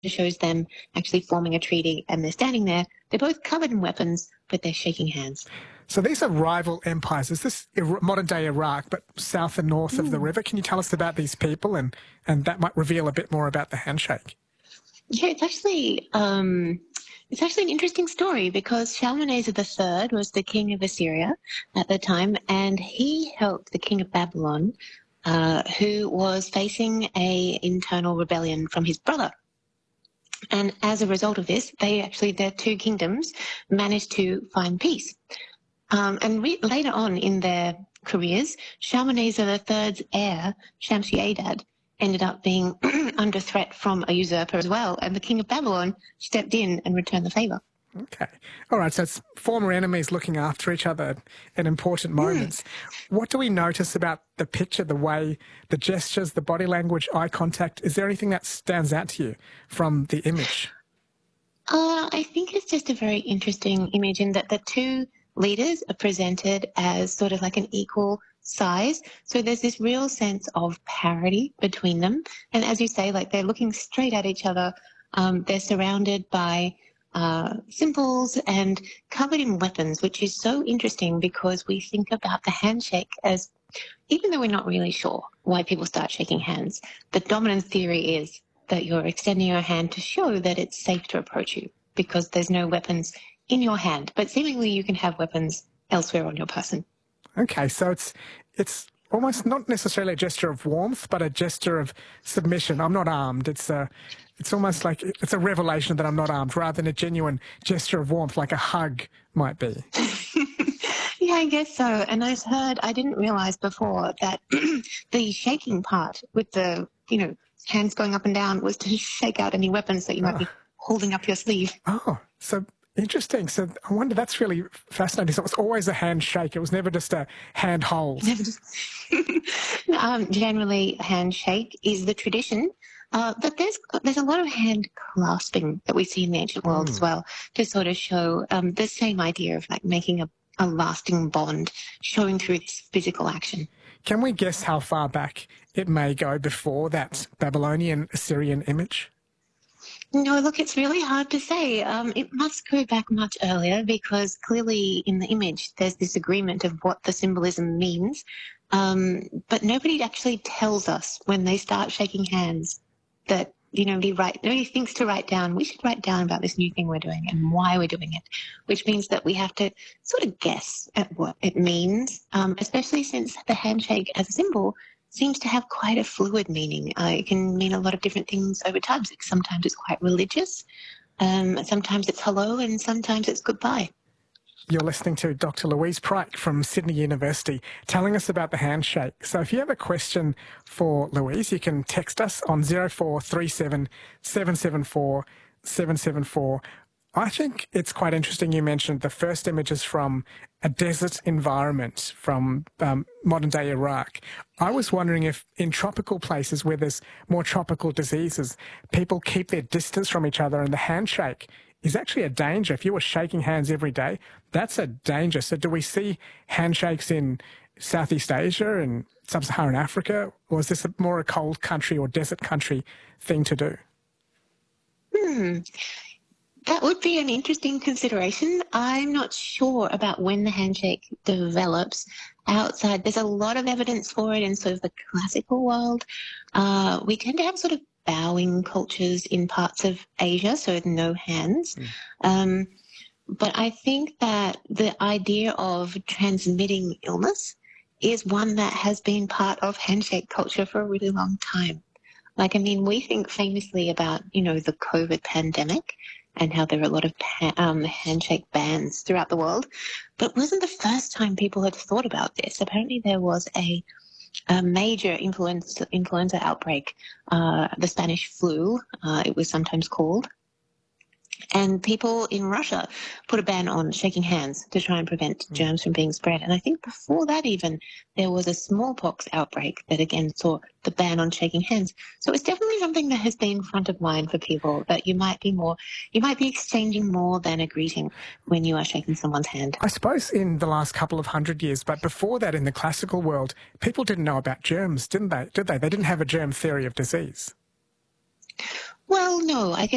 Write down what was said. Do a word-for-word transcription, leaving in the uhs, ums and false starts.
shows them actually forming a treaty, and they're standing there. They're both covered in weapons, but they're shaking hands. So these are rival empires. Is this modern-day Iraq, but south and north mm. of the river? Can you tell us about these people, and, and that might reveal a bit more about the handshake? Yeah, it's actually um, it's actually an interesting story, because Shalmaneser the Third was the king of Assyria at the time, and he helped the king of Babylon, uh, who was facing a internal rebellion from his brother. And as a result of this, they actually, their two kingdoms managed to find peace. Um, and re- later on in their careers, Shalmaneser the Third's heir, Shamshi-Adad, ended up being under threat from a usurper as well, and the king of Babylon stepped in and returned the favour. Okay. All right, so it's former enemies looking after each other at important moments. Mm. What do we notice about the picture, the way, the gestures, the body language, eye contact? Is there anything that stands out to you from the image? Uh, I think it's just a very interesting image in that the two leaders are presented as sort of like an equal size. So there's this real sense of parity between them. And as you say, like they're looking straight at each other. Um, they're surrounded by uh, symbols and covered in weapons, which is so interesting because we think about the handshake as, even though we're not really sure why people start shaking hands, the dominant theory is that you're extending your hand to show that it's safe to approach you because there's no weapons in your hand, but seemingly you can have weapons elsewhere on your person. Okay, so it's it's almost not necessarily a gesture of warmth, but a gesture of submission. I'm not armed. It's a, it's almost like it's a revelation that I'm not armed, rather than a genuine gesture of warmth, like a hug might be. Yeah, I guess so. And I've heard, I didn't realise before that the shaking part with the, you know, hands going up and down was to shake out any weapons that you might oh. be holding up your sleeve. Oh, so interesting. So I wonder, that's really fascinating. So it was always a handshake. It was never just a hand hold. Never just um, generally, a handshake is the tradition. Uh, but there's there's a lot of hand clasping that we see in the ancient world mm. as well, to sort of show um, the same idea of like making a, a lasting bond, showing through this physical action. Can we guess how far back it may go before that Babylonian Assyrian image? No, look, it's really hard to say. Um, it must go back much earlier because clearly in the image there's this agreement of what the symbolism means, um, but nobody actually tells us when they start shaking hands that, you know, nobody, write, nobody thinks to write down, we should write down about this new thing we're doing and why we're doing it, which means that we have to sort of guess at what it means, um, especially since the handshake as a symbol seems to have quite a fluid meaning. Uh, it can mean a lot of different things over time. Sometimes it's quite religious, um, sometimes it's hello, and sometimes it's goodbye. You're listening to Doctor Louise Pryke from Sydney University telling us about the handshake. So if you have a question for Louise, you can text us on zero four three seven, seven seven four, seven seven four. I think it's quite interesting you mentioned the first images from a desert environment from um, modern-day Iraq. I was wondering if in tropical places where there's more tropical diseases, people keep their distance from each other, and the handshake is actually a danger. If you were shaking hands every day, that's a danger. So do we see handshakes in Southeast Asia and Sub-Saharan Africa, or is this a more a cold country or desert country thing to do? Hmm. That would be an interesting consideration. I'm not sure about when the handshake develops outside. There's a lot of evidence for it in sort of the classical world. Uh, we tend to have sort of bowing cultures in parts of Asia, so no hands. Mm. Um, but I think that the idea of transmitting illness is one that has been part of handshake culture for a really long time. Like, I mean, we think famously about, you know, the COVID pandemic and how there are a lot of pa- um, handshake bans throughout the world. But it wasn't the first time people had thought about this. Apparently there was a, a major influenza, influenza outbreak, uh, the Spanish flu, uh, it was sometimes called. And people in Russia put a ban on shaking hands to try and prevent germs from being spread. And I think before that even, there was a smallpox outbreak that again saw the ban on shaking hands. So it's definitely something that has been front of mind for people, that you might be more, you might be exchanging more than a greeting when you are shaking someone's hand. I suppose in the last couple of hundred years, but before that in the classical world, people didn't know about germs, didn't they? Did they? They didn't have a germ theory of disease. Well, no, I guess